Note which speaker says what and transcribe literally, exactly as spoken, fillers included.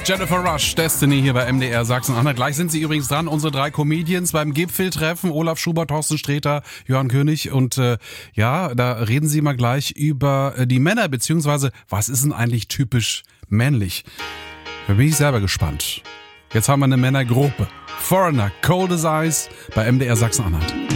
Speaker 1: Jennifer Rush, Destiny hier bei M D R Sachsen-Anhalt. Gleich sind sie übrigens dran, unsere drei Comedians beim Gipfeltreffen. Olaf Schubert, Thorsten Sträter, Johann König. Und äh, ja, da reden sie mal gleich über äh, die Männer, beziehungsweise was ist denn eigentlich typisch männlich? Da bin ich selber gespannt. Jetzt haben wir eine Männergruppe. Foreigner, Cold as Ice bei M D R Sachsen-Anhalt.